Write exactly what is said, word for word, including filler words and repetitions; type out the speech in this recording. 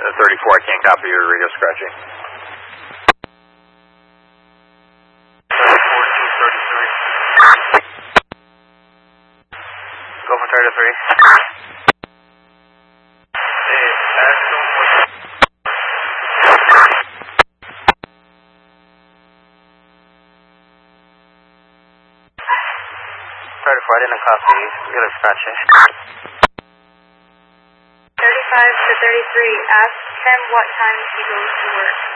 thirty-four, I can't copy your radio scratching. thirty-four two thirty-three. Go for thirty-three. Hey, ask them what... thirty-four, I didn't copy. You gotta scratch it. thirty-five to thirty-three, ask him what time he goes to work.